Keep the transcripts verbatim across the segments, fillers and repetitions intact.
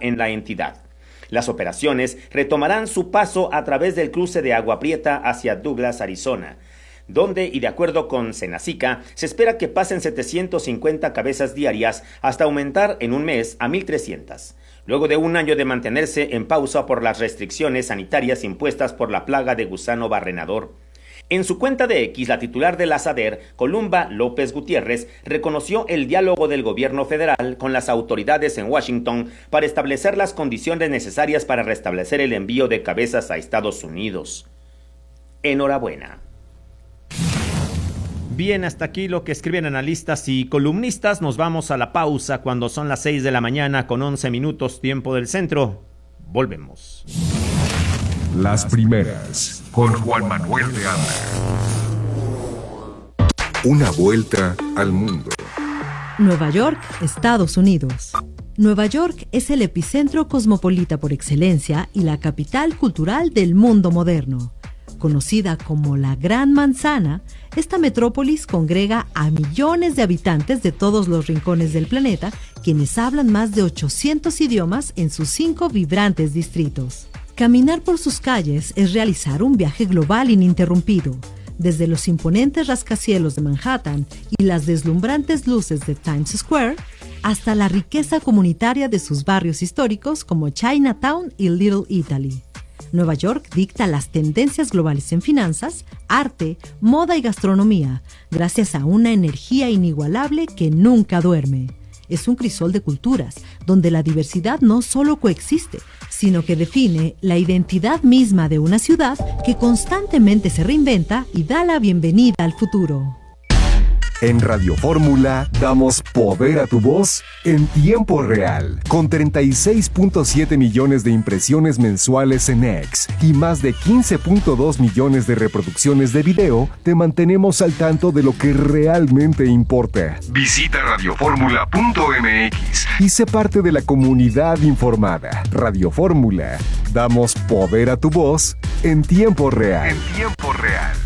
en la entidad. Las operaciones retomarán su paso a través del cruce de Agua Prieta hacia Douglas, Arizona, donde, y de acuerdo con Senacica, se espera que pasen setecientas cincuenta cabezas diarias hasta aumentar en un mes a mil trescientas, luego de un año de mantenerse en pausa por las restricciones sanitarias impuestas por la plaga de gusano barrenador. En su cuenta de X, la titular de la SADER, Columba López Gutiérrez, reconoció el diálogo del gobierno federal con las autoridades en Washington para establecer las condiciones necesarias para restablecer el envío de cabezas a Estados Unidos. Enhorabuena. Bien, hasta aquí lo que escriben analistas y columnistas. Nos vamos a la pausa cuando son las seis de la mañana con once minutos tiempo del centro. Volvemos. Las primeras con Juan Manuel de Anda. Una vuelta al mundo. Nueva York, Estados Unidos. Nueva York es el epicentro cosmopolita por excelencia y la capital cultural del mundo moderno. Conocida como la Gran Manzana, esta metrópolis congrega a millones de habitantes de todos los rincones del planeta, quienes hablan más de ochocientos idiomas en sus cinco vibrantes distritos. Caminar por sus calles es realizar un viaje global ininterrumpido, desde los imponentes rascacielos de Manhattan y las deslumbrantes luces de Times Square, hasta la riqueza comunitaria de sus barrios históricos como Chinatown y Little Italy. Nueva York dicta las tendencias globales en finanzas, arte, moda y gastronomía, gracias a una energía inigualable que nunca duerme. Es un crisol de culturas, donde la diversidad no solo coexiste, sino que define la identidad misma de una ciudad que constantemente se reinventa y da la bienvenida al futuro. En Radio Fórmula damos poder a tu voz en tiempo real, con treinta y seis punto siete millones de impresiones mensuales en X y más de quince punto dos millones de reproducciones de video. Te mantenemos al tanto de lo que realmente importa. Visita radioformula punto m x y sé parte de la comunidad informada. Radio Fórmula, damos poder a tu voz en tiempo real. En tiempo real.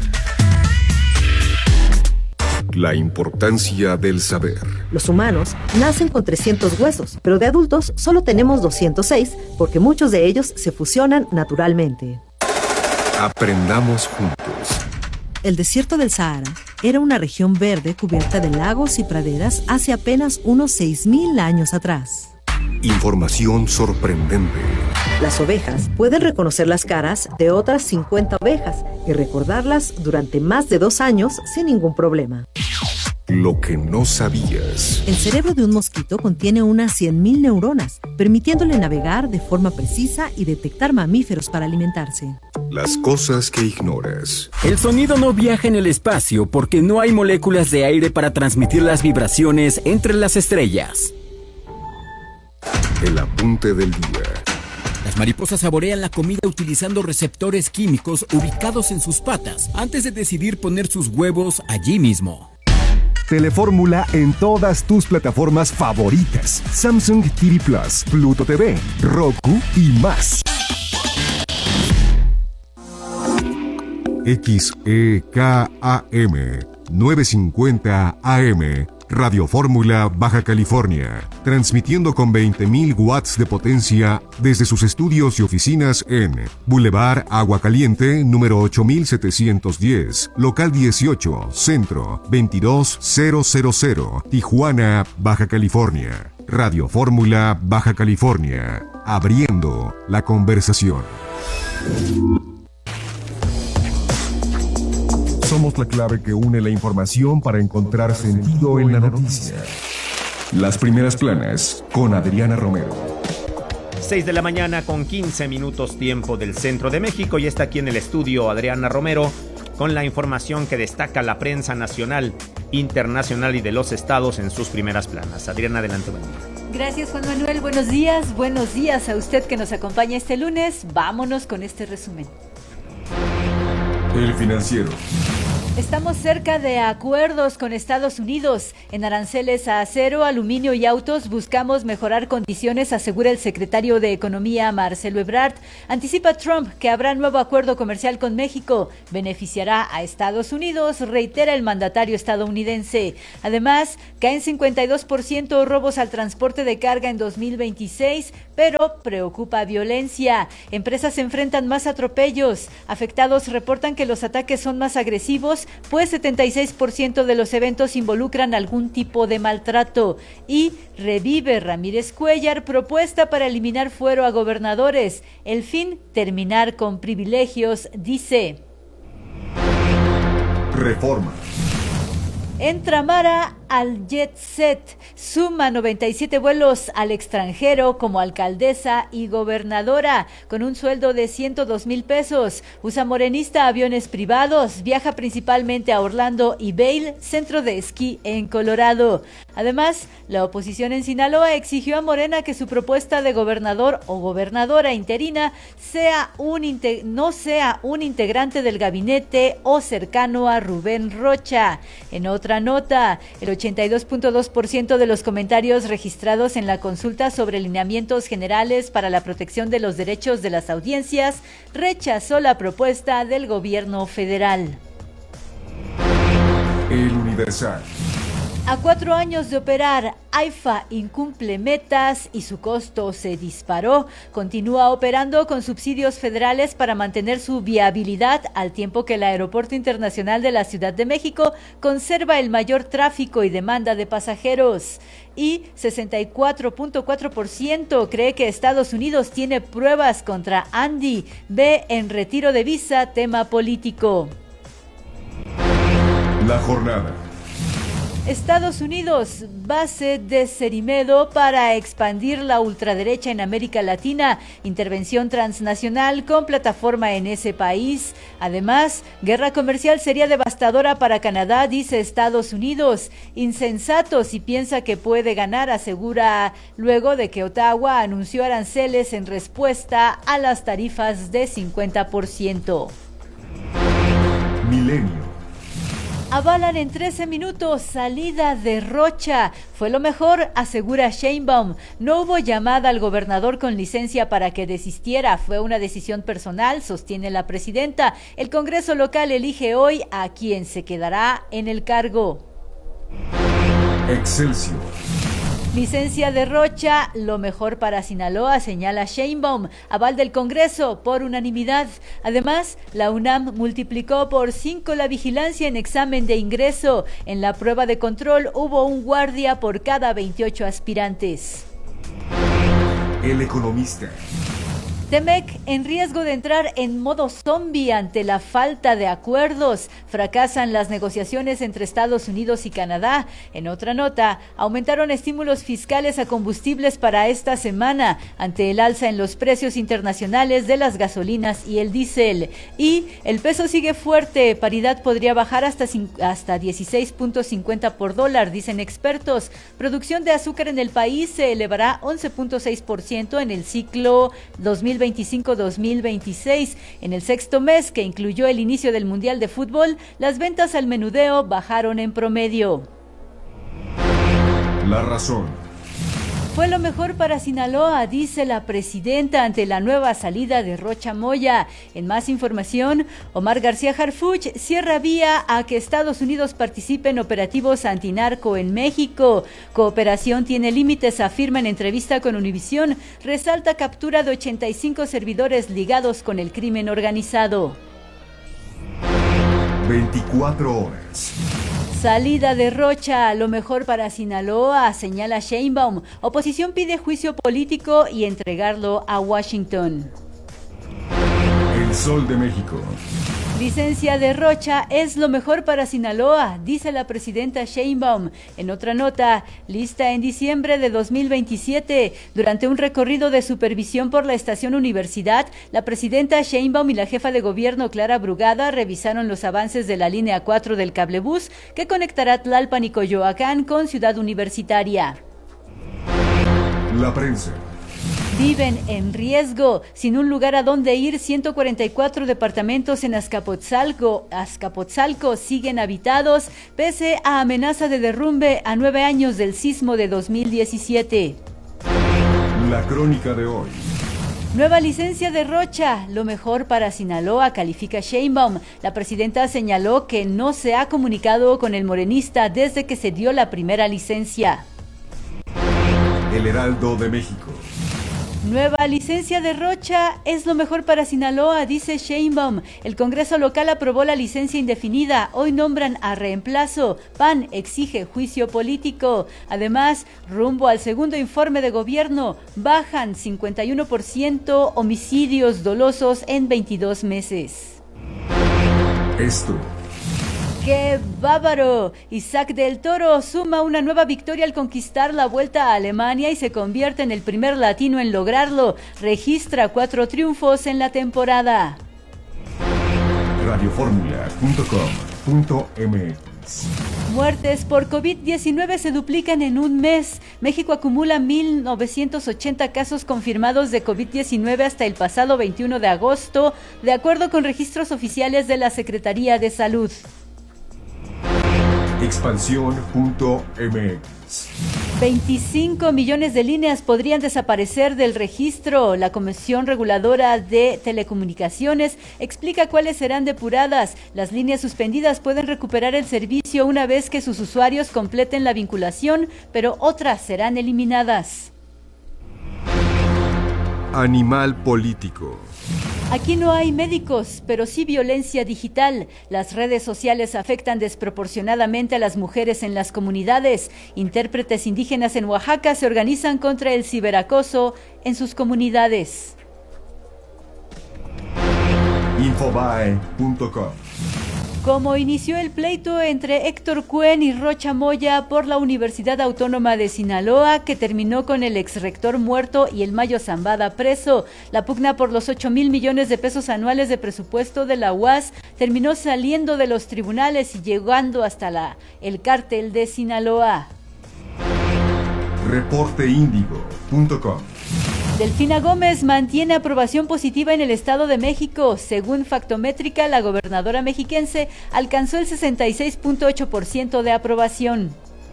La importancia del saber. Los humanos nacen con trescientos huesos, pero de adultos solo tenemos doscientos seis porque muchos de ellos se fusionan naturalmente. Aprendamos juntos. El desierto del Sahara era una región verde cubierta de lagos y praderas hace apenas unos seis mil años atrás. Información sorprendente. Las ovejas pueden reconocer las caras de otras cincuenta ovejas y recordarlas durante más de dos años sin ningún problema. Lo que no sabías. El cerebro de un mosquito contiene unas cien mil neuronas, permitiéndole navegar de forma precisa y detectar mamíferos para alimentarse. Las cosas que ignoras. El sonido no viaja en el espacio porque no hay moléculas de aire para transmitir las vibraciones entre las estrellas. El apunte del día. Las mariposas saborean la comida utilizando receptores químicos ubicados en sus patas antes de decidir poner sus huevos allí mismo. Telefórmula en todas tus plataformas favoritas. Samsung T V Plus, Pluto T V, Roku y más. X E K A M novecientos cincuenta A M Radio Fórmula, Baja California, transmitiendo con veinte mil watts de potencia desde sus estudios y oficinas en Boulevard Agua Caliente, número ocho mil setecientos diez, local dieciocho, Centro, veintidós mil, Tijuana, Baja California. Radio Fórmula, Baja California, abriendo la conversación. Somos la clave que une la información para encontrar sentido en la noticia. Las primeras planas con Adriana Romero. seis de la mañana con quince minutos tiempo del centro de México y está aquí en el estudio Adriana Romero con la información que destaca la prensa nacional, internacional y de los estados en sus primeras planas. Adriana, adelante. Buen día. Gracias, Juan Manuel. Buenos días. Buenos días a usted que nos acompaña este lunes. Vámonos con este resumen. El Financiero. Estamos cerca de acuerdos con Estados Unidos. En aranceles a acero, aluminio y autos buscamos mejorar condiciones, asegura el secretario de Economía Marcelo Ebrard. Anticipa Trump que habrá nuevo acuerdo comercial con México. Beneficiará a Estados Unidos, reitera el mandatario estadounidense. Además, caen cincuenta y dos por ciento robos al transporte de carga en dos mil veintiséis, pero preocupa violencia. Empresas se enfrentan más atropellos. Afectados reportan que los ataques son más agresivos, pues setenta y seis por ciento de los eventos involucran algún tipo de maltrato. Y revive Ramírez Cuellar propuesta para eliminar fuero a gobernadores. El fin, terminar con privilegios, dice. Reforma. Entramara al Jet Set, suma noventa y siete vuelos al extranjero como alcaldesa y gobernadora, con un sueldo de ciento dos mil pesos. Usa morenista aviones privados, viaja principalmente a Orlando y Vail, centro de esquí en Colorado. Además, la oposición en Sinaloa exigió a Morena que su propuesta de gobernador o gobernadora interina sea un inte- no sea un integrante del gabinete o cercano a Rubén Rocha. En otra nota, el ochenta y dos punto dos por ciento de los comentarios registrados en la consulta sobre lineamientos generales para la protección de los derechos de las audiencias rechazó la propuesta del gobierno federal. El Universal. A cuatro años de operar, AIFA incumple metas y su costo se disparó. Continúa operando con subsidios federales para mantener su viabilidad, al tiempo que el Aeropuerto Internacional de la Ciudad de México conserva el mayor tráfico y demanda de pasajeros. Y sesenta y cuatro punto cuatro por ciento cree que Estados Unidos tiene pruebas contra Andy. Ve en retiro de visa tema político. La jornada. Estados Unidos, base de Cerimedo para expandir la ultraderecha en América Latina, intervención transnacional con plataforma en ese país. Además, guerra comercial sería devastadora para Canadá, dice Estados Unidos. Insensato si piensa que puede ganar, asegura luego de que Ottawa anunció aranceles en respuesta a las tarifas de cincuenta por ciento. Milenio. Avalan en trece minutos salida de Rocha. Fue lo mejor, asegura Sheinbaum. No hubo llamada al gobernador con licencia para que desistiera. Fue una decisión personal, sostiene la presidenta. El Congreso local elige hoy a quien se quedará en el cargo. Excelsior. Licencia de Rocha, lo mejor para Sinaloa, señala Sheinbaum. Aval del Congreso por unanimidad. Además, la UNAM multiplicó por cinco la vigilancia en examen de ingreso. En la prueba de control hubo un guardia por cada veintiocho aspirantes. El Economista. Temec en riesgo de entrar en modo zombie ante la falta de acuerdos. Fracasan las negociaciones entre Estados Unidos y Canadá. En otra nota, aumentaron estímulos fiscales a combustibles para esta semana ante el alza en los precios internacionales de las gasolinas y el diésel. Y el peso sigue fuerte, paridad podría bajar hasta, hasta dieciséis punto cincuenta por dólar, dicen expertos. Producción de azúcar en el país se elevará once punto seis por ciento en el ciclo dos mil veinticinco dos mil veintiséis. En el sexto mes, que incluyó el inicio del Mundial de Fútbol, las ventas al menudeo bajaron en promedio. La razón. Fue lo mejor para Sinaloa, dice la presidenta ante la nueva salida de Rocha Moya. En más información, Omar García Harfuch cierra vía a que Estados Unidos participe en operativos antinarco en México. Cooperación tiene límites, afirma en entrevista con Univisión. Resalta captura de ochenta y cinco servidores ligados con el crimen organizado. veinticuatro horas. Salida de Rocha, lo mejor para Sinaloa, señala Sheinbaum. Oposición pide juicio político y entregarlo a Washington. El Sol de México. Licencia de Rocha es lo mejor para Sinaloa, dice la presidenta Sheinbaum. En otra nota, lista en diciembre de dos mil veintisiete. Durante un recorrido de supervisión por la estación Universidad, la presidenta Sheinbaum y la jefa de gobierno Clara Brugada revisaron los avances de la línea cuatro del cablebús que conectará Tlalpan y Coyoacán con Ciudad Universitaria. La prensa. Viven en riesgo, sin un lugar a donde ir. ciento cuarenta y cuatro departamentos en Azcapotzalco, Azcapotzalco siguen habitados, pese a amenaza de derrumbe a nueve años del sismo de dos mil diecisiete. La crónica de hoy. Nueva licencia de Rocha, lo mejor para Sinaloa, califica Sheinbaum. La presidenta señaló que no se ha comunicado con el morenista desde que se dio la primera licencia. El Heraldo de México. Nueva licencia de Rocha es lo mejor para Sinaloa, dice Sheinbaum. El Congreso local aprobó la licencia indefinida. Hoy nombran a reemplazo. P A N exige juicio político. Además, rumbo al segundo informe de gobierno, bajan cincuenta y uno por ciento homicidios dolosos en veintidós meses. Esto. ¡Qué bárbaro! Isaac del Toro suma una nueva victoria al conquistar la Vuelta a Alemania y se convierte en el primer latino en lograrlo. Registra cuatro triunfos en la temporada. radio fórmula punto com punto m x. Muertes por COVID diecinueve se duplican en un mes. México acumula mil novecientos ochenta casos confirmados de COVID diecinueve hasta el pasado veintiuno de agosto, de acuerdo con registros oficiales de la Secretaría de Salud. expansión punto m x. veinticinco millones de líneas podrían desaparecer del registro. La Comisión Reguladora de Telecomunicaciones explica cuáles serán depuradas. Las líneas suspendidas pueden recuperar el servicio una vez que sus usuarios completen la vinculación, pero otras serán eliminadas. Animal político. Aquí no hay médicos, pero sí violencia digital. Las redes sociales afectan desproporcionadamente a las mujeres en las comunidades. Intérpretes indígenas en Oaxaca se organizan contra el ciberacoso en sus comunidades. infobae punto com. Como inició el pleito entre Héctor Cuen y Rocha Moya por la Universidad Autónoma de Sinaloa, que terminó con el exrector muerto y el Mayo Zambada preso. La pugna por los ocho mil millones de pesos anuales de presupuesto de la U A S terminó saliendo de los tribunales y llegando hasta la, el cártel de Sinaloa. reporte índigo punto com. Delfina Gómez mantiene aprobación positiva en el Estado de México. Según Factométrica, la gobernadora mexiquense alcanzó el sesenta y seis punto ocho por ciento de aprobación.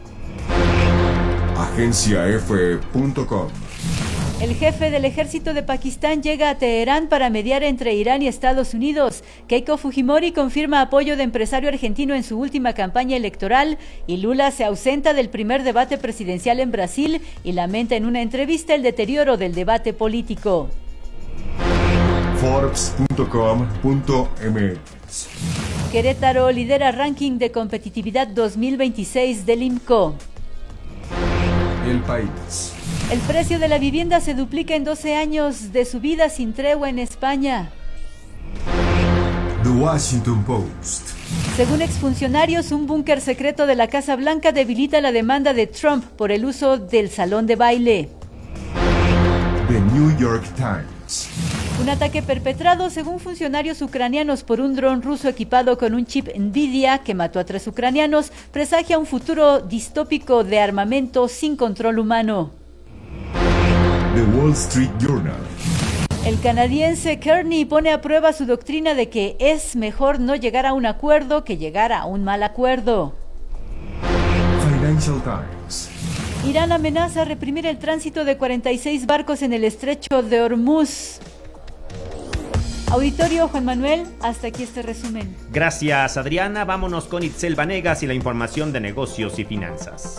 agencia efe punto com. El jefe del ejército de Pakistán llega a Teherán para mediar entre Irán y Estados Unidos. Keiko Fujimori confirma apoyo de empresario argentino en su última campaña electoral y Lula se ausenta del primer debate presidencial en Brasil y lamenta en una entrevista el deterioro del debate político. forbes punto com punto m x. Querétaro lidera ranking de competitividad dos mil veintiséis del IMCO. El país. El precio de la vivienda se duplica en doce años de subida sin tregua en España. The Washington Post. Según exfuncionarios, un búnker secreto de la Casa Blanca debilita la demanda de Trump por el uso del salón de baile. The New York Times. Un ataque perpetrado, según funcionarios ucranianos, por un dron ruso equipado con un chip NVIDIA que mató a tres ucranianos, presagia un futuro distópico de armamento sin control humano. The Wall Street Journal. El canadiense Kearney pone a prueba su doctrina de que es mejor no llegar a un acuerdo que llegar a un mal acuerdo. Financial Times. Irán amenaza reprimir el tránsito de cuarenta y seis barcos en el estrecho de Hormuz. Auditorio Juan Manuel, hasta aquí este resumen. Gracias, Adriana. Vámonos con Itzel Vanegas y la información de negocios y finanzas.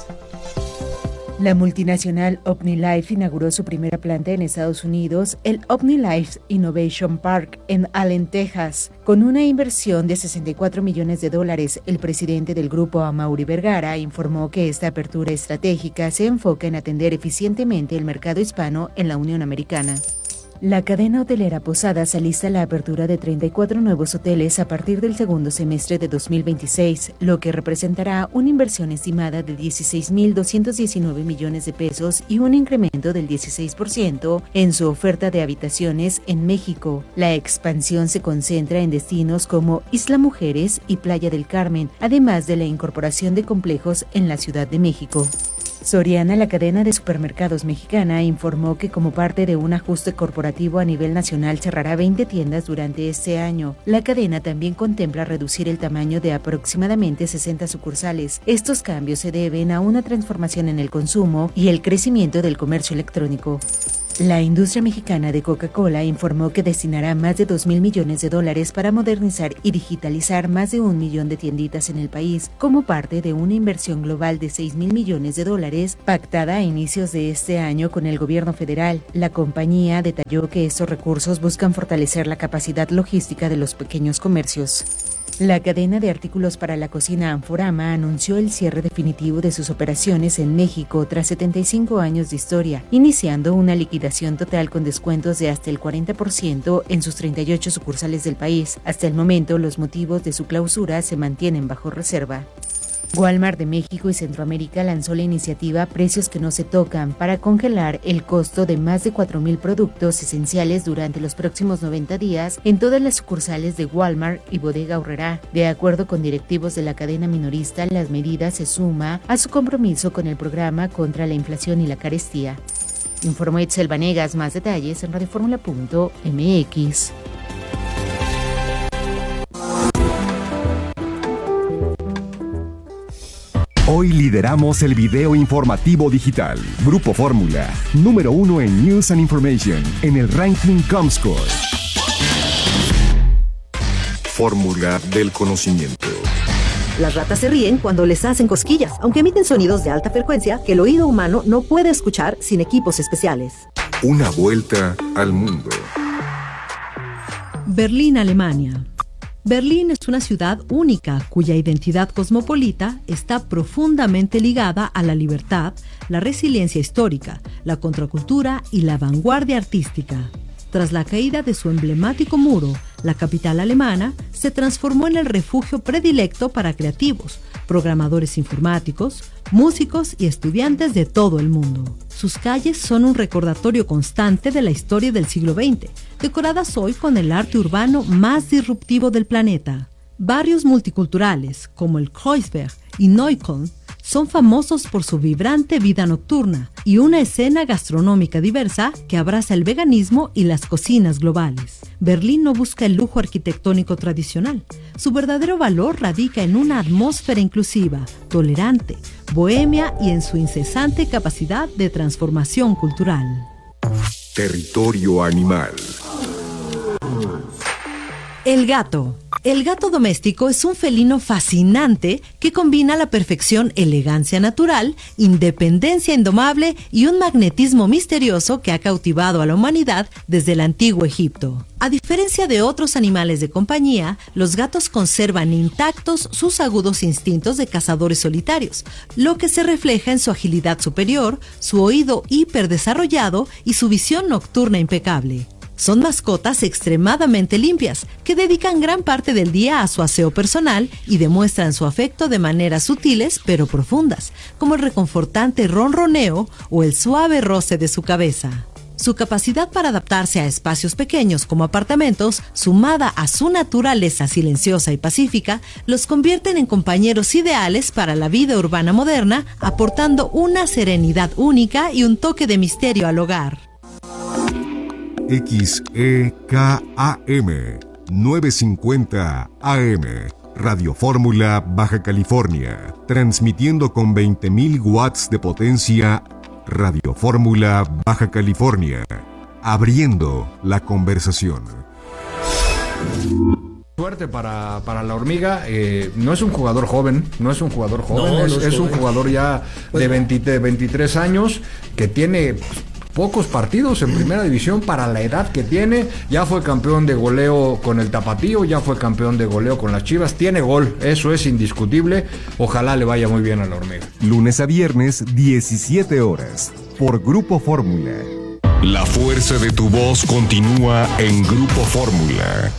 La multinacional OmniLife inauguró su primera planta en Estados Unidos, el OmniLife Innovation Park en Allen, Texas. Con una inversión de sesenta y cuatro millones de dólares, el presidente del grupo, Amaury Vergara, informó que esta apertura estratégica se enfoca en atender eficientemente el mercado hispano en la Unión Americana. La cadena hotelera Posadas alista la apertura de treinta y cuatro nuevos hoteles a partir del segundo semestre de dos mil veintiséis, lo que representará una inversión estimada de dieciséis mil doscientos diecinueve millones de pesos y un incremento del dieciséis por ciento en su oferta de habitaciones en México. La expansión se concentra en destinos como Isla Mujeres y Playa del Carmen, además de la incorporación de complejos en la Ciudad de México. Soriana, la cadena de supermercados mexicana, informó que como parte de un ajuste corporativo a nivel nacional cerrará veinte tiendas durante este año. La cadena también contempla reducir el tamaño de aproximadamente sesenta sucursales. Estos cambios se deben a una transformación en el consumo y el crecimiento del comercio electrónico. La industria mexicana de Coca-Cola informó que destinará más de dos mil millones de dólares para modernizar y digitalizar más de un millón de tienditas en el país, como parte de una inversión global de seis mil millones de dólares pactada a inicios de este año con el gobierno federal. La compañía detalló que estos recursos buscan fortalecer la capacidad logística de los pequeños comercios. La cadena de artículos para la cocina Anforama anunció el cierre definitivo de sus operaciones en México tras setenta y cinco años de historia, iniciando una liquidación total con descuentos de hasta el cuarenta por ciento en sus treinta y ocho sucursales del país. Hasta el momento, los motivos de su clausura se mantienen bajo reserva. Walmart de México y Centroamérica lanzó la iniciativa Precios que no se tocan para congelar el costo de más de cuatro mil productos esenciales durante los próximos noventa días en todas las sucursales de Walmart y Bodega Aurrerá. De acuerdo con directivos de la cadena minorista, las medidas se suma a su compromiso con el programa contra la inflación y la carestía. Informó Itzel Vanegas. Más detalles en radioformula punto m x. Hoy lideramos el video informativo digital. Grupo Fórmula, número uno en News and Information, en el ranking Comscore. Fórmula del conocimiento. Las ratas se ríen cuando les hacen cosquillas, aunque emiten sonidos de alta frecuencia que el oído humano no puede escuchar sin equipos especiales. Una vuelta al mundo. Berlín, Alemania. Berlín es una ciudad única cuya identidad cosmopolita está profundamente ligada a la libertad, la resiliencia histórica, la contracultura y la vanguardia artística. Tras la caída de su emblemático muro, la capital alemana se transformó en el refugio predilecto para creativos, programadores informáticos, músicos y estudiantes de todo el mundo. Sus calles son un recordatorio constante de la historia del siglo veinte, decoradas hoy con el arte urbano más disruptivo del planeta. Barrios multiculturales como el Kreuzberg y Neukölln son famosos por su vibrante vida nocturna y una escena gastronómica diversa que abraza el veganismo y las cocinas globales. Berlín no busca el lujo arquitectónico tradicional. Su verdadero valor radica en una atmósfera inclusiva, tolerante, bohemia y en su incesante capacidad de transformación cultural. Territorio animal. El gato. El gato doméstico es un felino fascinante que combina a la perfección elegancia natural, independencia indomable y un magnetismo misterioso que ha cautivado a la humanidad desde el antiguo Egipto. A diferencia de otros animales de compañía, los gatos conservan intactos sus agudos instintos de cazadores solitarios, lo que se refleja en su agilidad superior, su oído hiperdesarrollado y su visión nocturna impecable. Son mascotas extremadamente limpias, que dedican gran parte del día a su aseo personal y demuestran su afecto de maneras sutiles pero profundas, como el reconfortante ronroneo o el suave roce de su cabeza. Su capacidad para adaptarse a espacios pequeños como apartamentos, sumada a su naturaleza silenciosa y pacífica, los convierten en compañeros ideales para la vida urbana moderna, aportando una serenidad única y un toque de misterio al hogar. X E K A M novecientos cincuenta A M, Radio Fórmula, Baja California, transmitiendo con veinte mil watts de potencia. Radio Fórmula, Baja California, abriendo la conversación. Suerte para, para la hormiga. Eh, no es un jugador joven, no es un jugador joven, no, es, no es, es joven. un jugador ya pues, de veinte, de veintitrés años que tiene pocos partidos en primera división para la edad que tiene. Ya fue campeón de goleo con el Tapatío, ya fue campeón de goleo con las Chivas, tiene gol, eso es indiscutible. Ojalá le vaya muy bien a la hormiga. Lunes a viernes, diecisiete horas, por Grupo Fórmula. La fuerza de tu voz continúa en Grupo Fórmula.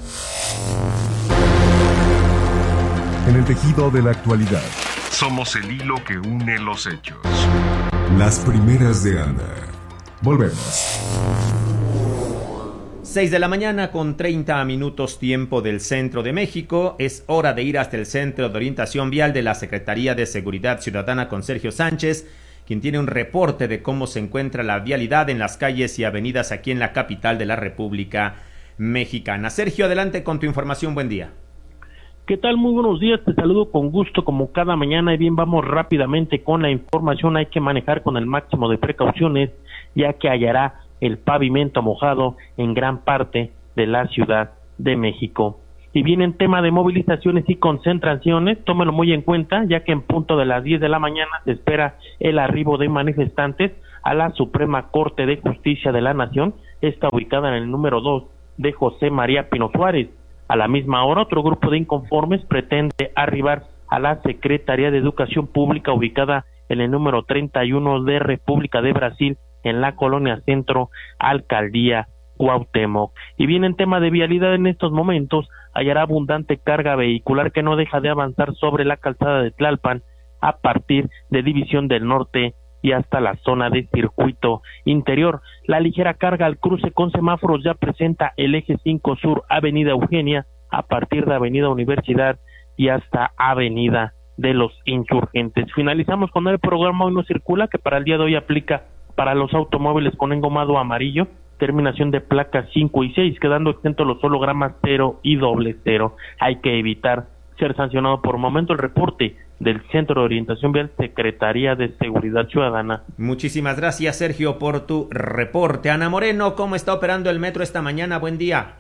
En el tejido de la actualidad, Somos el hilo que une los hechos. las primeras de Ana. Volvemos. seis de la mañana con treinta minutos tiempo del centro de México. Es hora de ir hasta el Centro de Orientación Vial de la Secretaría de Seguridad Ciudadana con Sergio Sánchez, quien tiene un reporte de cómo se encuentra la vialidad en las calles y avenidas aquí en la capital de la República Mexicana. Sergio, adelante con tu información. Buen día. ¿Qué tal? Muy buenos días, te saludo con gusto como cada mañana y bien, vamos rápidamente con la información. Hay que manejar con el máximo de precauciones ya que hallará el pavimento mojado en gran parte de la Ciudad de México. Y bien, en tema de movilizaciones y concentraciones, tómelo muy en cuenta, ya que en punto de las diez de la mañana se espera el arribo de manifestantes a la Suprema Corte de Justicia de la Nación, está ubicada en el número dos de José María Pino Suárez. A la misma hora, otro grupo de inconformes pretende arribar a la Secretaría de Educación Pública, ubicada en el número treinta y uno de República de Brasil, en la Colonia Centro, Alcaldía Cuauhtémoc. Y bien, en tema de vialidad, en estos momentos hallará abundante carga vehicular que no deja de avanzar sobre la calzada de Tlalpan a partir de División del Norte y hasta la zona de Circuito Interior. La ligera carga al cruce con semáforos ya presenta el eje cinco Sur, Avenida Eugenia, a partir de Avenida Universidad y hasta Avenida de los Insurgentes. Finalizamos con el programa Hoy No Circula, que para el día de hoy aplica para los automóviles con engomado amarillo, terminación de placas cinco y seis, quedando exentos los hologramas cero y doble cero. Hay que evitar ser sancionado por momento. El reporte del Centro de Orientación Vial, Secretaría de Seguridad Ciudadana. Muchísimas gracias, Sergio, por tu reporte. Ana Moreno, ¿cómo está operando el metro esta mañana? Buen día.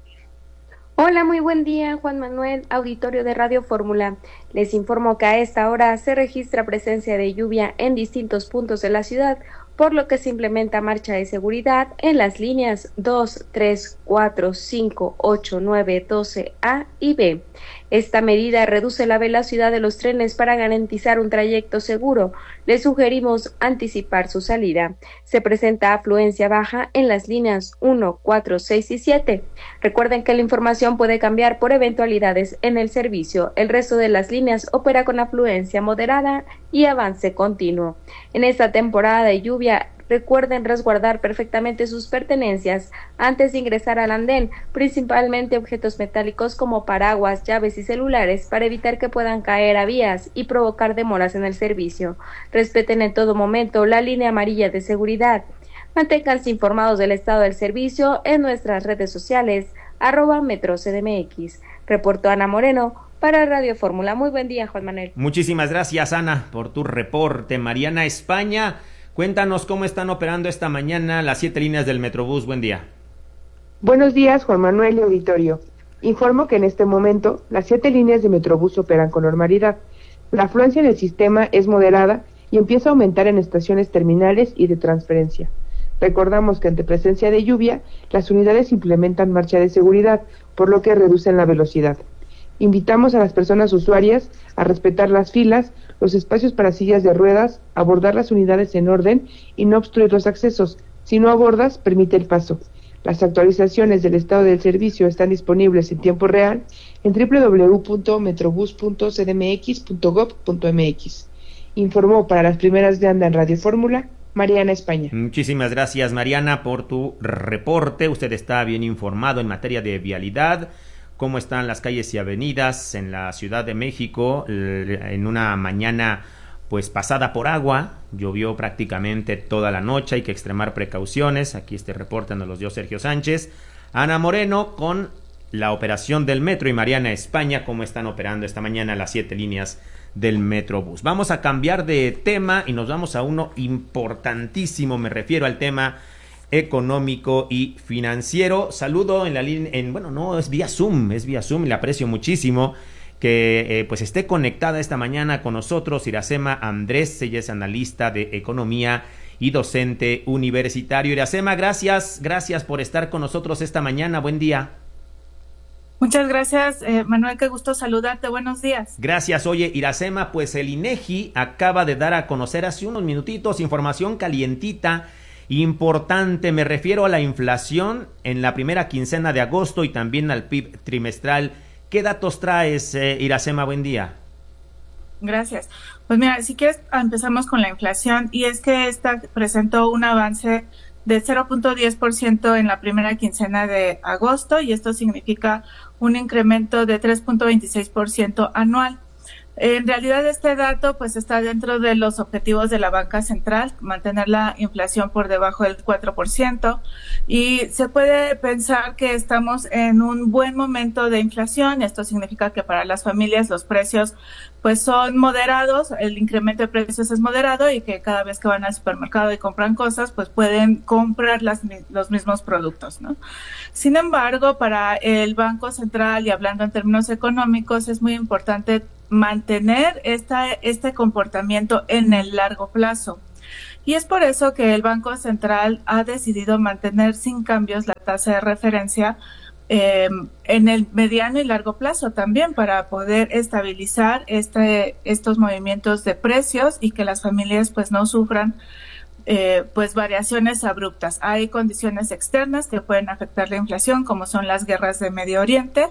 Hola, muy buen día, Juan Manuel, auditorio de Radio Fórmula. Les informo que a esta hora se registra presencia de lluvia en distintos puntos de la ciudad, por lo que se implementa marcha de seguridad en las líneas dos, tres, cuatro, cinco, ocho, nueve, doce A y B. Esta medida reduce la velocidad de los trenes para garantizar un trayecto seguro. Les sugerimos anticipar su salida. Se presenta afluencia baja en las líneas uno, cuatro, seis y siete. Recuerden que la información puede cambiar por eventualidades en el servicio. El resto de las líneas opera con afluencia moderada y avance continuo. En esta temporada de lluvia, recuerden resguardar perfectamente sus pertenencias antes de ingresar al andén, principalmente objetos metálicos como paraguas, llaves y celulares, para evitar que puedan caer a vías y provocar demoras en el servicio. Respeten en todo momento la línea amarilla de seguridad. Manténganse informados del estado del servicio en nuestras redes sociales, arroba Metro C D M X. Reportó Ana Moreno para Radio Fórmula. Muy buen día, Juan Manuel. Muchísimas gracias, Ana, por tu reporte. Mariana España, cuéntanos cómo están operando esta mañana las siete líneas del Metrobús. Buen día. Buenos días, Juan Manuel y auditorio. Informo que en este momento las siete líneas de Metrobús operan con normalidad. La afluencia en el sistema es moderada y empieza a aumentar en estaciones terminales y de transferencia. Recordamos que ante presencia de lluvia, las unidades implementan marcha de seguridad, por lo que reducen la velocidad. Invitamos a las personas usuarias a respetar las filas, los espacios para sillas de ruedas, abordar las unidades en orden y no obstruir los accesos. Si no abordas, permite el paso. Las actualizaciones del estado del servicio están disponibles en tiempo real en doble u doble u doble u punto metrobús punto c d m x punto gob punto m x. Informó para las primeras de anda en Radio Fórmula, Mariana España. Muchísimas gracias, Mariana, por tu reporte. Usted está bien informado en materia de vialidad. Cómo están las calles y avenidas en la Ciudad de México en una mañana pues pasada por agua. Llovió prácticamente toda la noche, hay que extremar precauciones. Aquí este reporte nos los dio Sergio Sánchez. Ana Moreno con la operación del metro y Mariana España, cómo están operando esta mañana las siete líneas del Metrobús. Vamos a cambiar de tema y nos vamos a uno importantísimo, me refiero al tema económico y financiero. Saludo en la línea, en, bueno, no, es vía Zoom, es vía Zoom, le aprecio muchísimo que eh, pues esté conectada esta mañana con nosotros Iracema Andrés. Ella es analista de economía y docente universitario. Iracema, gracias, gracias por estar con nosotros esta mañana, buen día. Muchas gracias, eh, Manuel, qué gusto saludarte, buenos días. Gracias. Oye, Iracema, pues el INEGI acaba de dar a conocer hace unos minutitos información calientita, importante, me refiero a la inflación en la primera quincena de agosto y también al P I B trimestral. ¿Qué datos traes, eh, Iracema? Buen día. Gracias. Pues mira, si quieres empezamos con la inflación, y es que esta presentó un avance de cero punto diez por ciento en la primera quincena de agosto, y esto significa un incremento de tres punto veintiséis por ciento anual. En realidad este dato pues está dentro de los objetivos de la banca central, mantener la inflación por debajo del cuatro por ciento, y se puede pensar que estamos en un buen momento de inflación. Esto significa que para las familias los precios pues son moderados, el incremento de precios es moderado y que cada vez que van al supermercado y compran cosas pues pueden comprar las, los mismos productos, ¿no? Sin embargo, para el Banco Central y hablando en términos económicos es muy importante mantener esta, este comportamiento en el largo plazo. Y es por eso que el Banco Central ha decidido mantener sin cambios la tasa de referencia eh, en el mediano y largo plazo también, para poder estabilizar este, estos movimientos de precios y que las familias pues no sufran Eh, pues variaciones abruptas. Hay condiciones externas que pueden afectar la inflación, como son las guerras de Medio Oriente,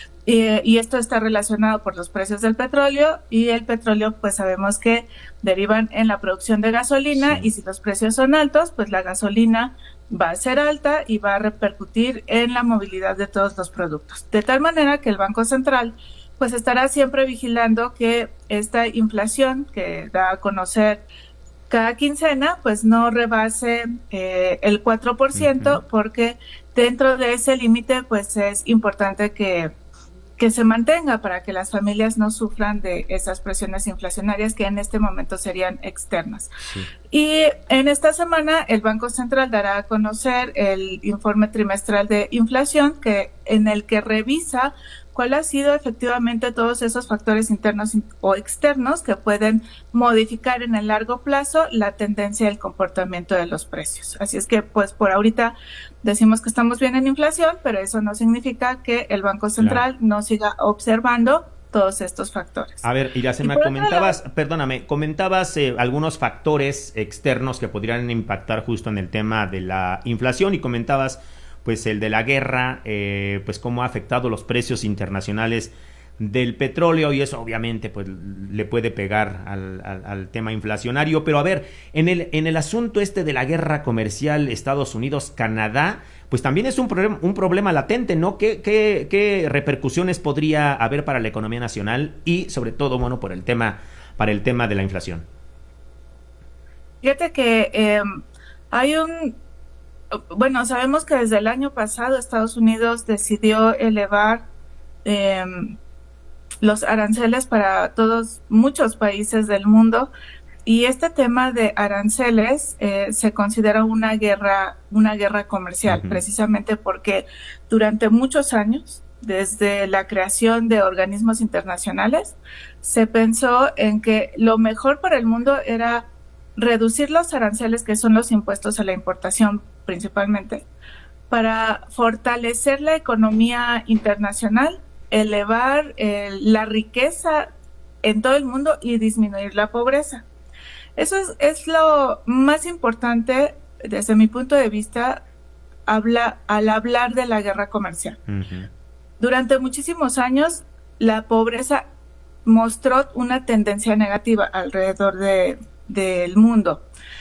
eh, y esto está relacionado por los precios del petróleo, y el petróleo pues sabemos que derivan en la producción de gasolina, sí. Y si los precios son altos, pues la gasolina va a ser alta y va a repercutir en la movilidad de todos los productos. De tal manera que el Banco Central pues estará siempre vigilando que esta inflación que da a conocer cada quincena pues no rebase eh, el cuatro por ciento, uh-huh. Porque dentro de ese límite pues es importante que, que se mantenga para que las familias no sufran de esas presiones inflacionarias que en este momento serían externas. Sí. Y en esta semana el Banco Central dará a conocer el informe trimestral de inflación, que en el que revisa cuál ha sido efectivamente todos esos factores internos o externos que pueden modificar en el largo plazo la tendencia del comportamiento de los precios. Así es que, pues, por ahorita decimos que estamos bien en inflación, pero eso no significa que el Banco Central claro. no siga observando todos estos factores. A ver, Iracema, comentabas, lado, perdóname, comentabas eh, algunos factores externos que podrían impactar justo en el tema de la inflación, y comentabas pues el de la guerra, eh, pues cómo ha afectado los precios internacionales del petróleo, y eso obviamente pues le puede pegar al, al, al tema inflacionario. Pero a ver, en el, en el asunto este de la guerra comercial Estados Unidos-Canadá, pues también es un, problem, un problema latente, ¿no? ¿Qué, qué, ¿Qué repercusiones podría haber para la economía nacional y sobre todo, bueno, por el tema, para el tema de la inflación? Fíjate que eh, hay un... Bueno, sabemos que desde el año pasado Estados Unidos decidió elevar eh, los aranceles para todos, muchos países del mundo, y este tema de aranceles eh, se considera una guerra, una guerra comercial, uh-huh. precisamente porque durante muchos años, desde la creación de organismos internacionales, se pensó en que lo mejor para el mundo era reducir los aranceles, que son los impuestos a la importación principalmente, para fortalecer la economía internacional, elevar eh, la riqueza en todo el mundo y disminuir la pobreza. Eso es, es lo más importante desde mi punto de vista habla, al hablar de la guerra comercial. Uh-huh. Durante muchísimos años la pobreza mostró una tendencia negativa alrededor de del mundo,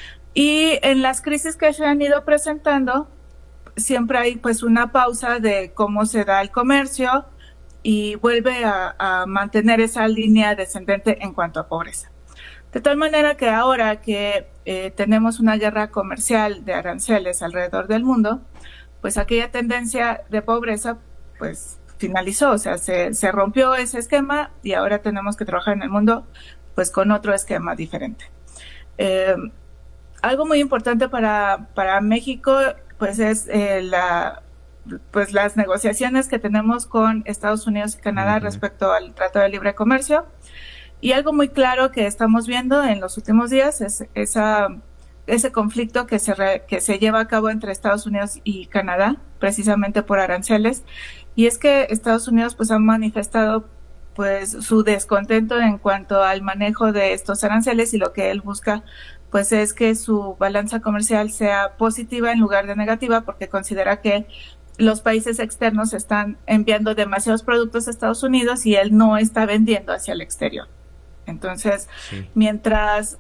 y en las crisis que se han ido presentando siempre hay pues una pausa de cómo se da el comercio y vuelve a, a mantener esa línea descendente en cuanto a pobreza, de tal manera que ahora que eh, tenemos una guerra comercial de aranceles alrededor del mundo, pues aquella tendencia de pobreza pues finalizó, o sea, se, se rompió ese esquema y ahora tenemos que trabajar en el mundo pues con otro esquema diferente. Eh, algo muy importante para, para México pues es eh, la pues las negociaciones que tenemos con Estados Unidos y Canadá uh-huh. respecto al Tratado de Libre Comercio, y algo muy claro que estamos viendo en los últimos días es esa ese conflicto que se re, que se lleva a cabo entre Estados Unidos y Canadá precisamente por aranceles, y es que Estados Unidos pues ha manifestado pues su descontento en cuanto al manejo de estos aranceles, y lo que él busca pues es que su balanza comercial sea positiva en lugar de negativa, porque considera que los países externos están enviando demasiados productos a Estados Unidos y él no está vendiendo hacia el exterior. Entonces, sí. mientras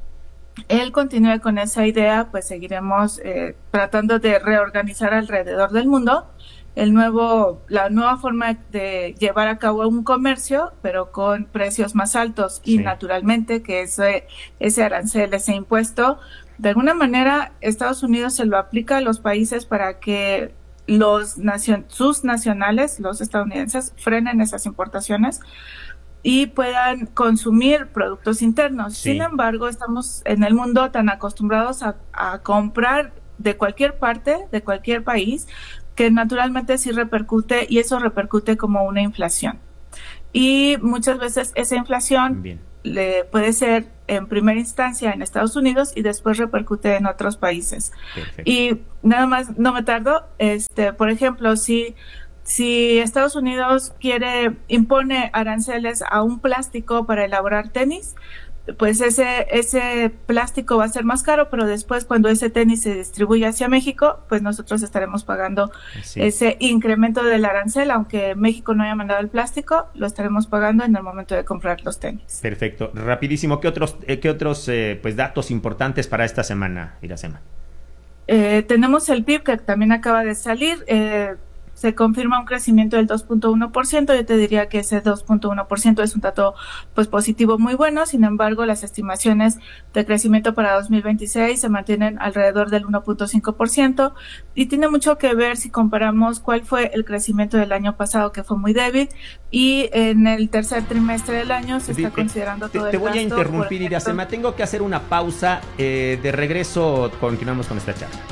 él continúe con esa idea, pues seguiremos eh, tratando de reorganizar alrededor del mundo el nuevo, la nueva forma de llevar a cabo un comercio, pero con precios más altos. Sí. Y naturalmente que ese, ese arancel, ese impuesto, de alguna manera Estados Unidos se lo aplica a los países para que los nacion- sus nacionales, los estadounidenses, frenen esas importaciones y puedan consumir productos internos. Sí. Sin embargo, estamos en el mundo tan acostumbrados a, a comprar de cualquier parte, de cualquier país, que naturalmente sí repercute, y eso repercute como una inflación. Y muchas veces esa inflación Bien. le puede ser en primera instancia en Estados Unidos y después repercute en otros países. Perfecto. Y nada más, no me tardo, este, por ejemplo, si Si Estados Unidos quiere, impone aranceles a un plástico para elaborar tenis, pues ese, ese plástico va a ser más caro, pero después cuando ese tenis se distribuye hacia México, pues nosotros estaremos pagando sí. ese incremento del arancel, aunque México no haya mandado el plástico, lo estaremos pagando en el momento de comprar los tenis. Perfecto. Rapidísimo, ¿qué otros, eh, qué otros eh, pues datos importantes para esta semana, Iracema? Eh, tenemos el P I B que también acaba de salir, eh, se confirma un crecimiento del dos punto uno por ciento. Yo te diría que ese dos punto uno por ciento es un dato pues positivo muy bueno. Sin embargo, las estimaciones de crecimiento para dos mil veintiséis se mantienen alrededor del uno punto cinco por ciento y tiene mucho que ver si comparamos cuál fue el crecimiento del año pasado, que fue muy débil, y en el tercer trimestre del año se está te, considerando te, todo te el voy gasto. a interrumpir, Iracema, tengo que hacer una pausa. Eh, de regreso continuamos con esta charla.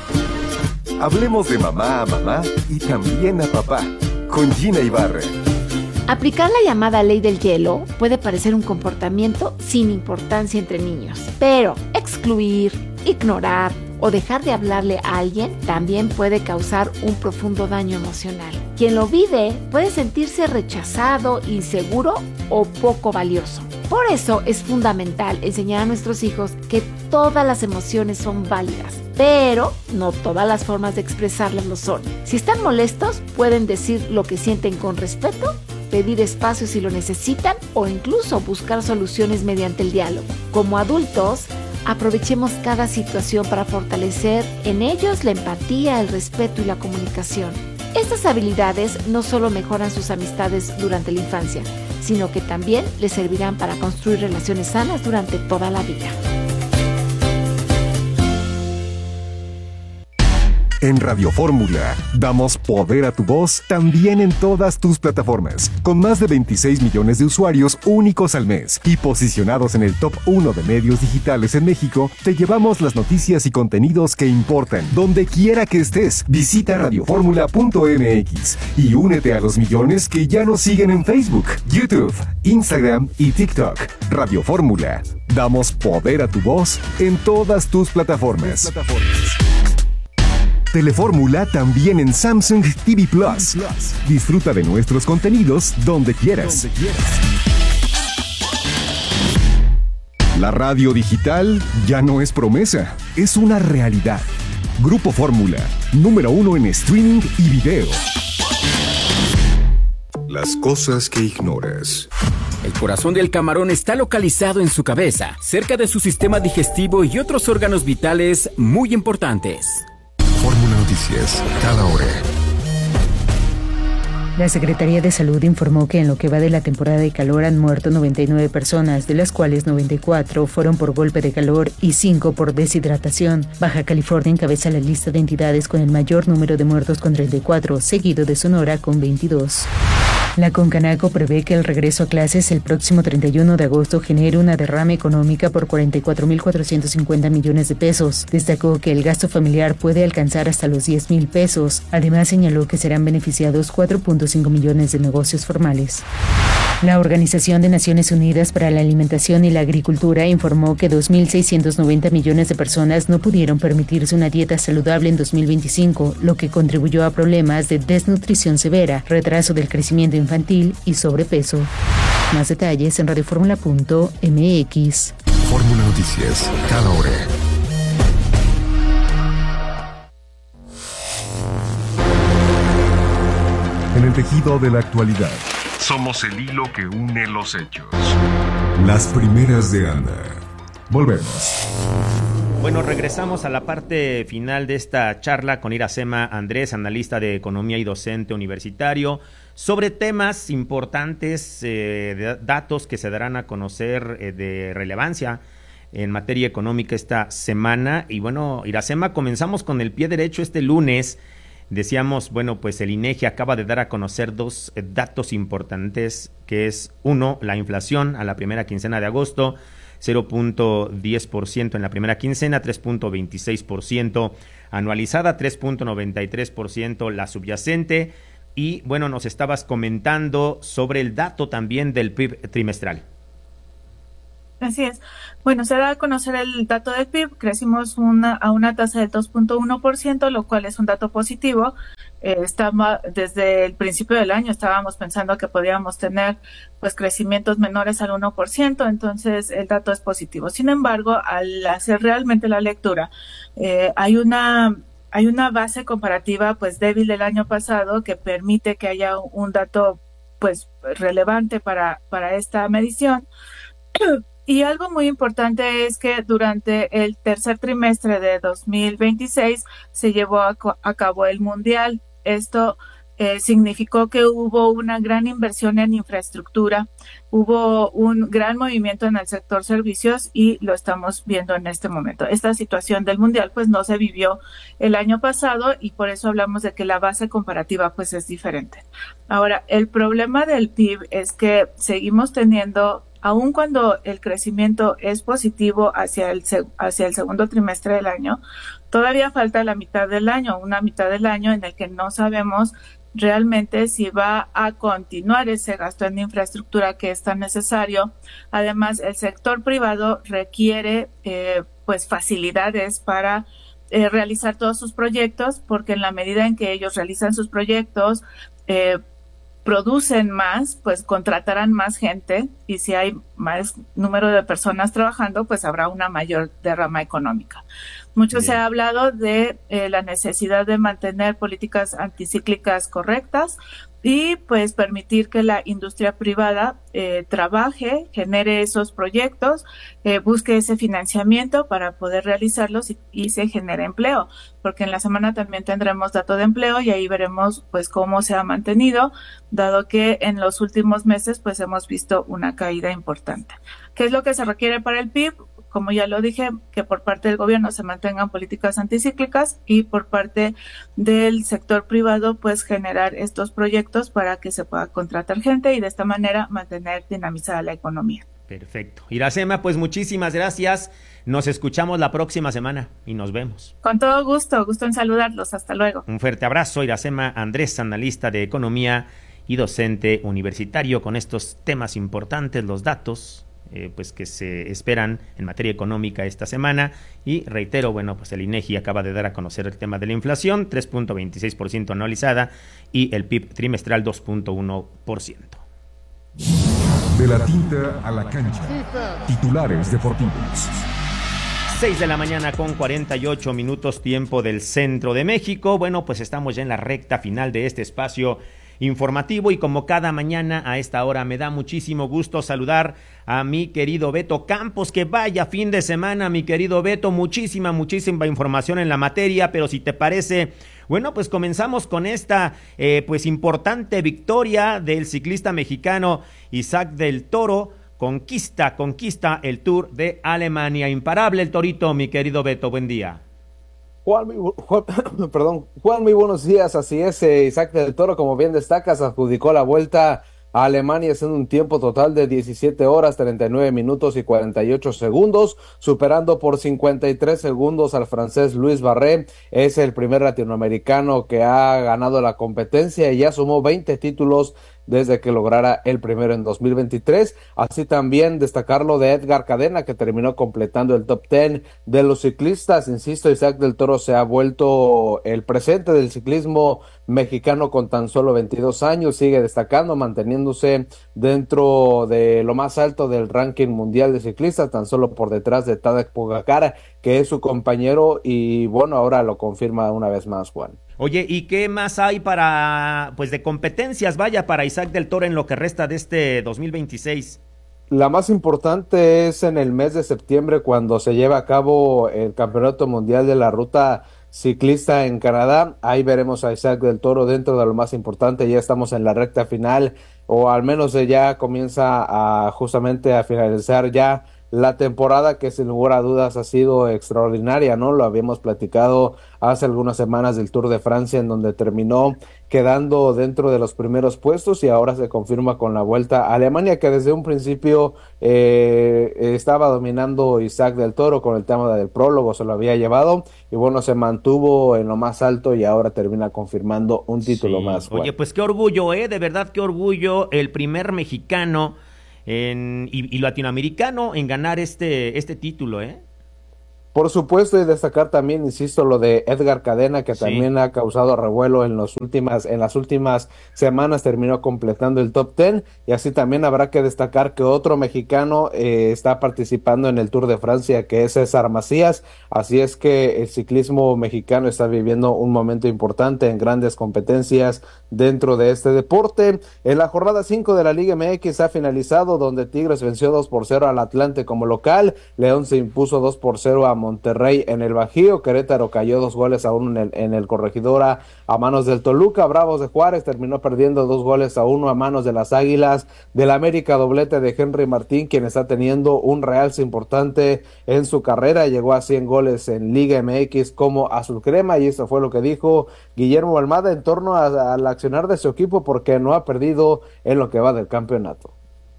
Hablemos de mamá a mamá y también a papá, con Gina Ibarra. Aplicar la llamada ley del hielo puede parecer un comportamiento sin importancia entre niños, pero excluir, ignorar o dejar de hablarle a alguien también puede causar un profundo daño emocional. Quien lo vive puede sentirse rechazado, inseguro o poco valioso. Por eso es fundamental enseñar a nuestros hijos que todas las emociones son válidas, pero no todas las formas de expresarlas lo son. Si están molestos, pueden decir lo que sienten con respeto, pedir espacio si lo necesitan o incluso buscar soluciones mediante el diálogo. Como adultos, aprovechemos cada situación para fortalecer en ellos la empatía, el respeto y la comunicación. Estas habilidades no solo mejoran sus amistades durante la infancia, sino que también les servirán para construir relaciones sanas durante toda la vida. En Radio Fórmula, damos poder a tu voz también en todas tus plataformas, con más de veintiséis millones de usuarios únicos al mes y posicionados en el top uno de medios digitales en México. Te llevamos las noticias y contenidos que importan, donde quiera que estés. Visita radio fórmula punto m x y únete a los millones que ya nos siguen en Facebook, YouTube, Instagram y TikTok. Radio Fórmula, damos poder a tu voz en todas tus plataformas. Telefórmula también en Samsung T V Plus. Disfruta de nuestros contenidos donde quieras. donde quieras. La radio digital ya no es promesa, es una realidad. Grupo Fórmula, número uno en streaming y video. Las cosas que ignoras. El corazón del camarón está localizado en su cabeza, cerca de su sistema digestivo y otros órganos vitales muy importantes. Fórmula Noticias, cada hora. La Secretaría de Salud informó que en lo que va de la temporada de calor han muerto noventa y nueve personas, de las cuales noventa y cuatro fueron por golpe de calor y cinco por deshidratación. Baja California encabeza la lista de entidades con el mayor número de muertos con treinta y cuatro, seguido de Sonora con veintidós. La Concanaco prevé que el regreso a clases el próximo treinta y uno de agosto genere una derrama económica por cuarenta y cuatro mil cuatrocientos cincuenta millones de pesos. Destacó que el gasto familiar puede alcanzar hasta los diez mil pesos. Además, señaló que serán beneficiados cuatro punto cinco millones de negocios formales. La Organización de Naciones Unidas para la Alimentación y la Agricultura informó que dos mil seiscientos noventa millones de personas no pudieron permitirse una dieta saludable en dos mil veinticinco, lo que contribuyó a problemas de desnutrición severa, retraso del crecimiento infantil y sobrepeso. Más detalles en radio fórmula punto m x. Fórmula Noticias, cada hora. En el tejido de la actualidad. Somos el hilo que une los hechos. Las primeras de Ana. Volvemos. Bueno, regresamos a la parte final de esta charla con Iracema Andrés, analista de economía y docente universitario, sobre temas importantes, eh, de datos que se darán a conocer eh, de relevancia en materia económica esta semana. Y bueno, Iracema, comenzamos con el pie derecho este lunes. Decíamos, bueno, pues el INEGI acaba de dar a conocer dos eh, datos importantes, que es, uno, la inflación a la primera quincena de agosto, cero punto diez por ciento en la primera quincena, tres punto veintiséis por ciento anualizada, tres punto noventa y tres por ciento la subyacente. Y bueno, nos estabas comentando sobre el dato también del P I B trimestral. Así es. Bueno, se da a conocer el dato del P I B, crecimos una, a una tasa del dos punto uno por ciento, lo cual es un dato positivo. Eh, estamos, desde el principio del año estábamos pensando que podíamos tener pues crecimientos menores al uno por ciento, entonces el dato es positivo. Sin embargo, al hacer realmente la lectura, eh, hay una hay una base comparativa pues débil del año pasado que permite que haya un dato pues relevante para para esta medición. Y algo muy importante es que durante el tercer trimestre de dos mil veintiséis se llevó a, a cabo el Mundial. Esto eh, significó que hubo una gran inversión en infraestructura, hubo un gran movimiento en el sector servicios y lo estamos viendo en este momento. Esta situación del Mundial pues no se vivió el año pasado y por eso hablamos de que la base comparativa pues es diferente. Ahora, el problema del P I B es que seguimos teniendo, aun cuando el crecimiento es positivo hacia el, hacia el segundo trimestre del año, todavía falta la mitad del año, una mitad del año en el que no sabemos realmente si va a continuar ese gasto en infraestructura que es tan necesario. Además, el sector privado requiere eh, pues facilidades para eh, realizar todos sus proyectos, porque en la medida en que ellos realizan sus proyectos, eh, producen más, pues contratarán más gente, y si hay más número de personas trabajando, pues habrá una mayor derrama económica. Mucho Bien. Se ha hablado de eh, la necesidad de mantener políticas anticíclicas correctas y pues permitir que la industria privada eh, trabaje, genere esos proyectos, eh, busque ese financiamiento para poder realizarlos y, y se genere empleo, porque en la semana también tendremos dato de empleo y ahí veremos pues cómo se ha mantenido, dado que en los últimos meses pues hemos visto una caída importante. ¿Qué es lo que se requiere para el P I B? Como ya lo dije, que por parte del gobierno se mantengan políticas anticíclicas y por parte del sector privado, pues generar estos proyectos para que se pueda contratar gente y de esta manera mantener dinamizada la economía. Perfecto. Iracema, pues muchísimas gracias. Nos escuchamos la próxima semana y nos vemos. Con todo gusto, gusto en saludarlos. Hasta luego. Un fuerte abrazo, Iracema Andrés, analista de economía y docente universitario, con estos temas importantes, los datos Eh, pues que se esperan en materia económica esta semana. Y reitero, bueno, pues el INEGI acaba de dar a conocer el tema de la inflación, tres punto veintiséis por ciento anualizada, y el P I B trimestral dos punto uno por ciento. De la tinta a la cancha, titulares deportivos. seis de la mañana con cuarenta y ocho minutos, tiempo del centro de México. Bueno, pues estamos ya en la recta final de este espacio informativo y como cada mañana a esta hora me da muchísimo gusto saludar a mi querido Beto Campos. Que vaya fin de semana, mi querido Beto, muchísima, muchísima información en la materia, pero si te parece, bueno, pues comenzamos con esta eh, pues importante victoria del ciclista mexicano Isaac del Toro. Conquista, conquista el Tour de Alemania. Imparable el Torito, mi querido Beto, buen día. Juan, Juan, perdón, Juan, muy buenos días. Así es, eh, Isaac del Toro, como bien destacas, adjudicó la vuelta a Alemania en un tiempo total de diecisiete horas, treinta y nueve minutos y cuarenta y ocho segundos, superando por cincuenta y tres segundos al francés Luis Barré. Es el primer latinoamericano que ha ganado la competencia y ya sumó veinte títulos desde que lograra el primero en dos mil veintitrés. Así también destacar lo de Edgar Cadena, que terminó completando el top diez de los ciclistas. Insisto, Isaac del Toro se ha vuelto el presente del ciclismo mexicano con tan solo veintidós años, sigue destacando, manteniéndose dentro de lo más alto del ranking mundial de ciclistas, tan solo por detrás de Tadej Pogacar, que es su compañero, y bueno, ahora lo confirma una vez más, Juan. Oye, ¿y qué más hay para, pues de competencias, vaya, para Isaac del Toro en lo que resta de este dos mil veintiséis? La más importante es en el mes de septiembre, cuando se lleva a cabo el Campeonato Mundial de la Ruta Ciclista en Canadá. Ahí veremos a Isaac del Toro dentro de lo más importante. Ya estamos en la recta final, o al menos ya comienza a justamente a finalizar ya la temporada, que sin lugar a dudas ha sido extraordinaria, ¿no? Lo habíamos platicado hace algunas semanas del Tour de Francia, en donde terminó quedando dentro de los primeros puestos, y ahora se confirma con la Vuelta a Alemania, que desde un principio eh, estaba dominando Isaac del Toro con el tema del prólogo, se lo había llevado, y bueno, se mantuvo en lo más alto y ahora termina confirmando un título sí. más. Juan. Oye, pues qué orgullo, ¿eh? De verdad, qué orgullo, el primer mexicano En, y, y latinoamericano en ganar este, este título, ¿eh? Por supuesto, y destacar también, insisto, lo de Edgar Cadena, que sí. también ha causado revuelo en, los últimas, en las últimas semanas, terminó completando el top ten, y así también habrá que destacar que otro mexicano eh, está participando en el Tour de Francia, que es César Macías. Así es que el ciclismo mexicano está viviendo un momento importante en grandes competencias dentro de este deporte. En la jornada cinco de la Liga M X ha finalizado, donde Tigres venció dos por cero al Atlante como local, León se impuso dos por cero a Monterrey en el Bajío, Querétaro cayó dos goles a uno en el, en el Corregidora a manos del Toluca, Bravos de Juárez terminó perdiendo dos goles a uno a manos de las Águilas del América, doblete de Henry Martín, quien está teniendo un realce importante en su carrera, llegó a cien goles en Liga M X como azul crema, y eso fue lo que dijo Guillermo Almada en torno a, al accionar de su equipo, porque no ha perdido en lo que va del campeonato.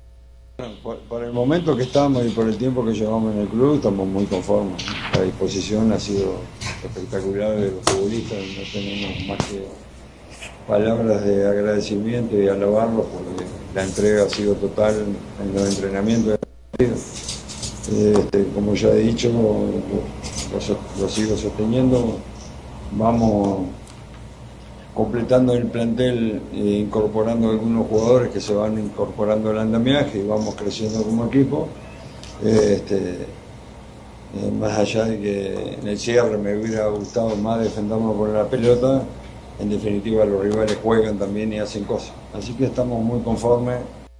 Por, por el momento que estamos y por el tiempo que llevamos en el club, estamos muy conformes. La disposición ha sido espectacular de los futbolistas, no tenemos más que palabras de agradecimiento y alabarlos, porque la entrega ha sido total en los entrenamientos. Este, como ya he dicho, lo, lo sigo sosteniendo, vamos completando el plantel e incorporando algunos jugadores que se van incorporando al andamiaje y vamos creciendo como equipo. Este, eh, más allá de que en el cierre me hubiera gustado más defendernos con la pelota, en definitiva los rivales juegan también y hacen cosas. Así que estamos muy conformes.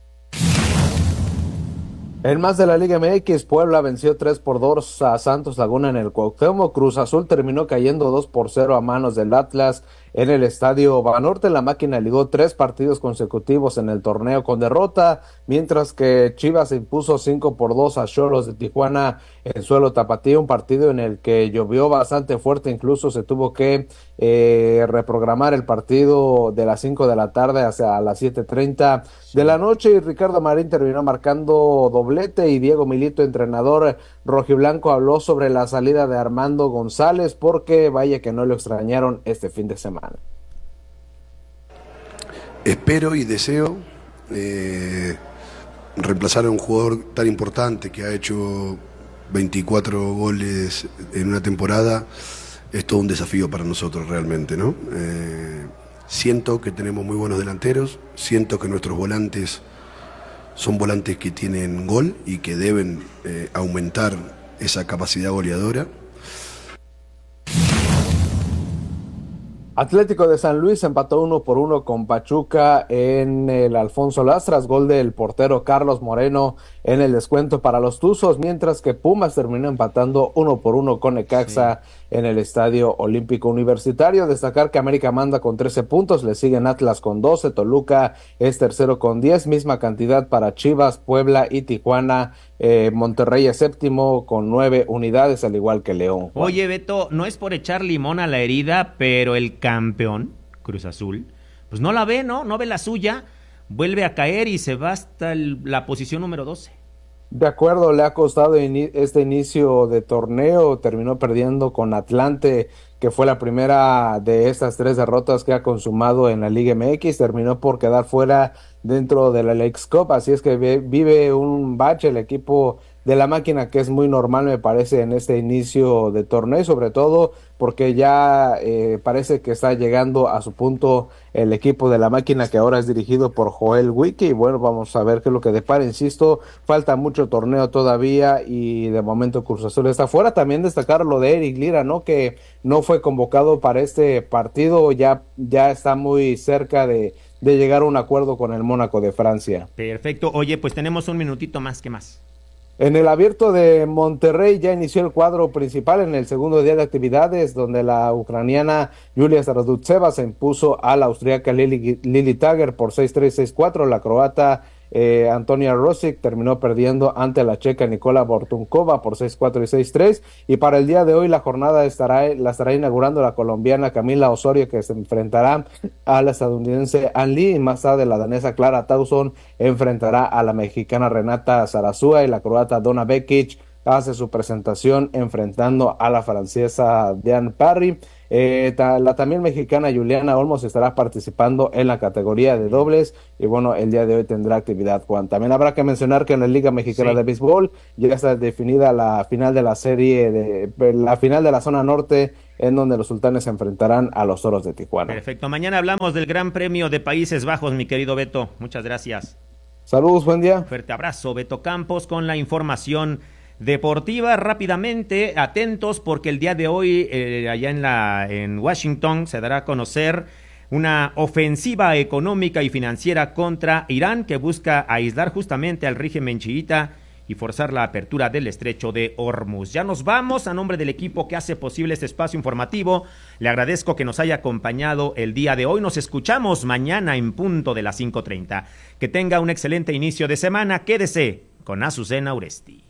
En más de la Liga M X, Puebla venció tres por dos a Santos Laguna en el Cuauhtémoc. Cruz Azul terminó cayendo dos por cero a manos del Atlas en el Estadio Banorte. La Máquina ligó tres partidos consecutivos en el torneo con derrota, mientras que Chivas se impuso cinco por dos a Xolos de Tijuana en suelo tapatío, un partido en el que llovió bastante fuerte, incluso se tuvo que eh, reprogramar el partido de las cinco de la tarde hacia las siete treinta de la noche, y Ricardo Marín terminó marcando doblete, y Diego Milito, entrenador rojiblanco, habló sobre la salida de Armando González, porque vaya que no lo extrañaron este fin de semana. Espero y deseo eh, reemplazar a un jugador tan importante que ha hecho veinticuatro goles en una temporada. Es todo un desafío para nosotros realmente, ¿no? Eh, siento que tenemos muy buenos delanteros, siento que nuestros volantes son volantes que tienen gol y que deben eh, aumentar esa capacidad goleadora. Atlético de San Luis empató uno por uno con Pachuca en el Alfonso Lastras, gol del portero Carlos Moreno en el descuento para los Tuzos, mientras que Pumas terminó empatando uno por uno con Necaxa sí. en el Estadio Olímpico Universitario. Destacar que América manda con trece puntos, le siguen Atlas con doce, Toluca es tercero con diez, misma cantidad para Chivas, Puebla y Tijuana. Eh, Monterrey es séptimo con nueve unidades, al igual que León. Juan. Oye, Beto, no es por echar limón a la herida, pero el campeón, Cruz Azul, pues no la ve, ¿no? No ve la suya, vuelve a caer y se va hasta el, la posición número doce. De acuerdo, le ha costado in- este inicio de torneo, terminó perdiendo con Atlante, que fue la primera de estas tres derrotas que ha consumado en la Liga M X, terminó por quedar fuera dentro de la Leagues Cup, así es que vive un bache el equipo de la Máquina, que es muy normal me parece en este inicio de torneo, sobre todo porque ya eh, parece que está llegando a su punto el equipo de la Máquina, que ahora es dirigido por Joel Wiki, y bueno, vamos a ver qué es lo que depara. Insisto, falta mucho torneo todavía y de momento Cruz Azul está fuera. También destacar lo de Eric Lira, ¿no? Que no fue convocado para este partido, ya, ya está muy cerca de de llegar a un acuerdo con el Mónaco de Francia. Perfecto. Oye, pues tenemos un minutito más, ¿qué más? En el Abierto de Monterrey ya inició el cuadro principal en el segundo día de actividades, donde la ucraniana Yulia Stardutseva se impuso a la austríaca Lili, Lili Tager por seis tres, seis cuatro. La croata eh, Antonia Rosic terminó perdiendo ante la checa Nikola Bortunkova por seis cuatro y seis tres. Y para el día de hoy la jornada estará, la estará inaugurando la colombiana Camila Osorio, que se enfrentará a la estadounidense Ann Lee, y más tarde la danesa Clara Tauson enfrentará a la mexicana Renata Zarazúa, y la croata Donna Vekic hace su presentación enfrentando a la francesa Diane Parry. Eh, ta, la también mexicana Juliana Olmos estará participando en la categoría de dobles, y bueno, el día de hoy tendrá actividad, Juan. También habrá que mencionar que en la Liga Mexicana sí. de Béisbol ya está definida la final de la serie, de la final de la zona norte, en donde los sultanes se enfrentarán a los Toros de Tijuana. Perfecto, mañana hablamos del Gran Premio de Países Bajos, mi querido Beto, muchas gracias. Saludos, buen día. Fuerte abrazo, Beto Campos, con la información deportiva. Rápidamente, atentos, porque el día de hoy eh, allá en la en Washington se dará a conocer una ofensiva económica y financiera contra Irán, que busca aislar justamente al régimen chiita y forzar la apertura del estrecho de Hormuz. Ya nos vamos. A nombre del equipo que hace posible este espacio informativo, le agradezco que nos haya acompañado el día de hoy. Nos escuchamos mañana en punto de las cinco treinta. Que tenga un excelente inicio de semana. Quédese con Azucena Uresti.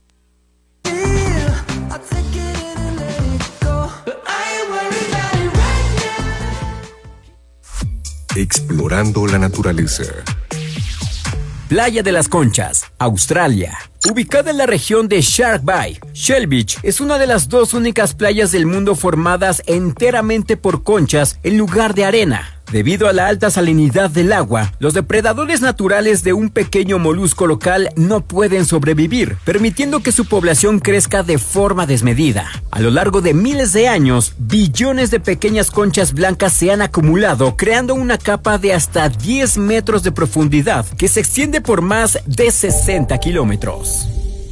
Explorando la naturaleza. Playa de las Conchas, Australia. Ubicada en la región de Shark Bay, Shell Beach es una de las dos únicas playas del mundo formadas enteramente por conchas en lugar de arena. Debido a la alta salinidad del agua, los depredadores naturales de un pequeño molusco local no pueden sobrevivir, permitiendo que su población crezca de forma desmedida. A lo largo de miles de años, billones de pequeñas conchas blancas se han acumulado, creando una capa de hasta diez metros de profundidad que se extiende por más de sesenta kilómetros.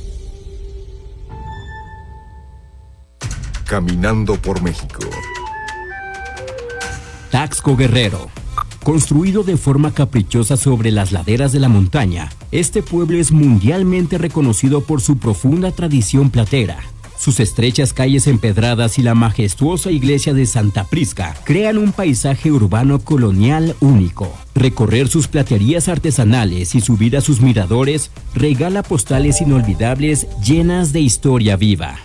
Caminando por México. Taxco Guerrero. Construido de forma caprichosa sobre las laderas de la montaña, este pueblo es mundialmente reconocido por su profunda tradición platera. Sus estrechas calles empedradas y la majestuosa iglesia de Santa Prisca crean un paisaje urbano colonial único. Recorrer sus platerías artesanales y subir a sus miradores regala postales inolvidables llenas de historia viva.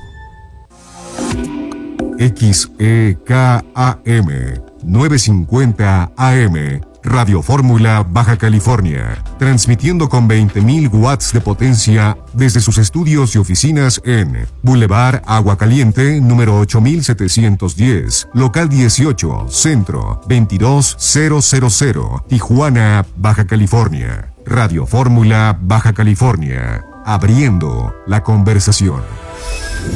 X E K A M novecientos cincuenta A M, Radio Fórmula, Baja California, transmitiendo con veinte mil watts de potencia desde sus estudios y oficinas en Boulevard Agua Caliente, número ocho mil setecientos diez, local dieciocho, Centro, veintidós mil, Tijuana, Baja California. Radio Fórmula, Baja California, abriendo la conversación.